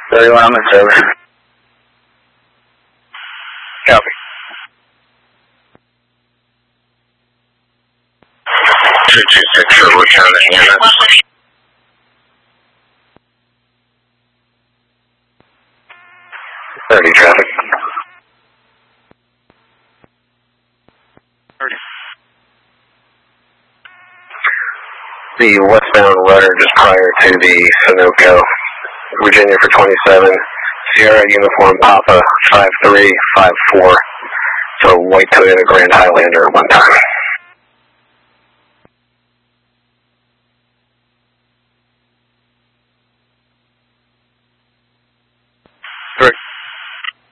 Very well, Mr. Over. Copy. 226 for returning units. Thirty traffic. 30. The westbound rudder just prior to the Sunoco, Virginia for 27, Sierra Uniform Papa 5354. So white Toyota Grand Highlander at one time.